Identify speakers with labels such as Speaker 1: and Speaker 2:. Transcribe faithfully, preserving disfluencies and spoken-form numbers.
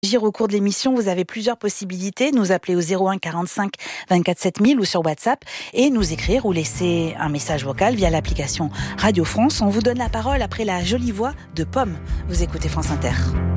Speaker 1: Agir au cours de l'émission, vous avez plusieurs possibilités. Nous appeler au zéro un quarante-cinq vingt-quatre sept mille ou sur WhatsApp et nous écrire ou laisser un message vocal via l'application Radio France. On vous donne la parole après la jolie voix de Pomme. Vous écoutez France Inter.